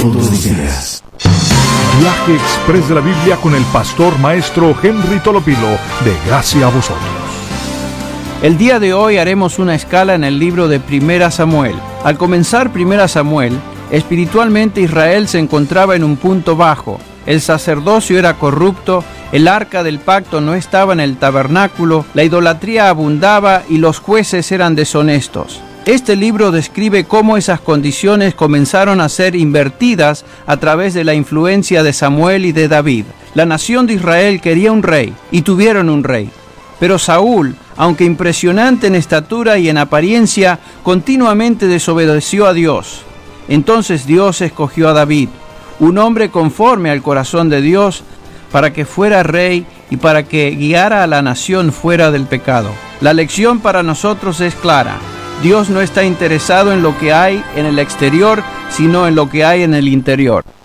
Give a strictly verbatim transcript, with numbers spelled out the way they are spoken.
todos los días. Viaje Express de la Biblia con el pastor maestro Henry Tolopilo, de Gracia a Vosotros. El día de hoy haremos una escala en el libro de Primera Samuel. Al comenzar Primera Samuel, espiritualmente Israel se encontraba en un punto bajo. El sacerdocio era corrupto, el arca del pacto no estaba en el tabernáculo, la idolatría abundaba y los jueces eran deshonestos. Este libro describe cómo esas condiciones comenzaron a ser invertidas a través de la influencia de Samuel y de David. La nación de Israel quería un rey, y tuvieron un rey. Pero Saúl, aunque impresionante en estatura y en apariencia, continuamente desobedeció a Dios. Entonces Dios escogió a David, un hombre conforme al corazón de Dios, para que fuera rey y para que guiara a la nación fuera del pecado. La lección para nosotros es clara. Dios no está interesado en lo que hay en el exterior, sino en lo que hay en el interior.